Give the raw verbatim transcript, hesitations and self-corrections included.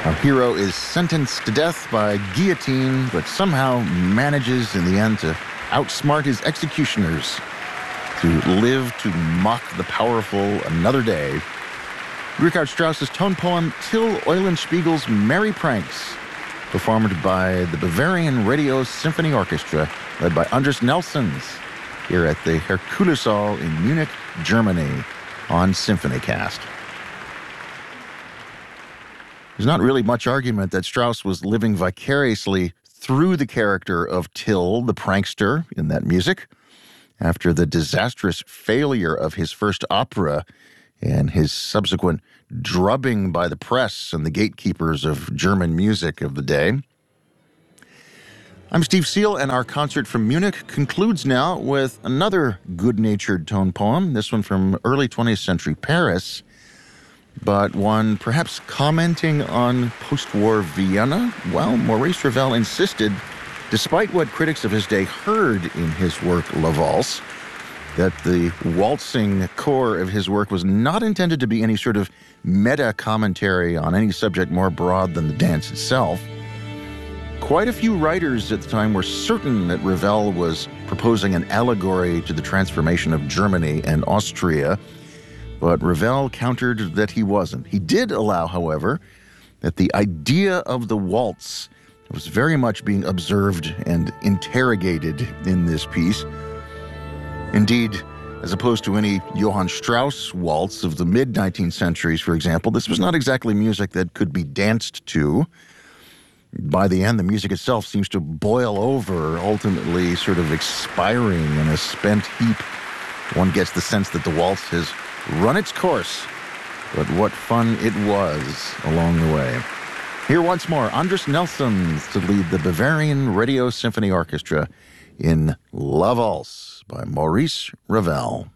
Our hero is sentenced to death by guillotine, but somehow manages in the end to outsmart his executioners, to live to mock the powerful another day. Richard Strauss's tone poem Till Eulenspiegel's Merry Pranks, performed by the Bavarian Radio Symphony Orchestra, led by Andris Nelsons, here at the Herkulessaal in Munich, Germany, on SymphonyCast. There's not really much argument that Strauss was living vicariously through the character of Till, the prankster, in that music. After the disastrous failure of his first opera and his subsequent drubbing by the press and the gatekeepers of German music of the day. I'm Steve Seal, and our concert from Munich concludes now with another good-natured tone poem, this one from early twentieth century Paris, but one perhaps commenting on post-war Vienna. Well, Maurice Ravel insisted, despite what critics of his day heard in his work La Valse, that the waltzing core of his work was not intended to be any sort of meta-commentary on any subject more broad than the dance itself. Quite a few writers at the time were certain that Ravel was proposing an allegory to the transformation of Germany and Austria, but Ravel countered that he wasn't. He did allow, however, that the idea of the waltz was very much being observed and interrogated in this piece. Indeed, as opposed to any Johann Strauss waltz of the mid-nineteenth centuries, for example, this was not exactly music that could be danced to. By the end, the music itself seems to boil over, ultimately sort of expiring in a spent heap. One gets the sense that the waltz has run its course, but what fun it was along the way. Here once more, Andris Nelsons to lead the Bavarian Radio Symphony Orchestra in La Valse by Maurice Ravel.